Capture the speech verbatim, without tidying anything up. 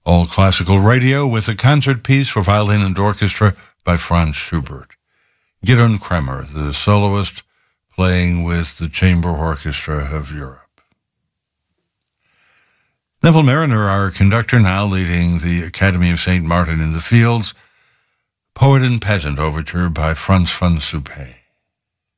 All classical radio with a concert piece for violin and orchestra by Franz Schubert. Gidon Kremer, the soloist, playing with the Chamber Orchestra of Europe. Neville Mariner, our conductor, now leading the Academy of Saint Martin in the Fields. Poet and Peasant Overture by Franz von Suppé.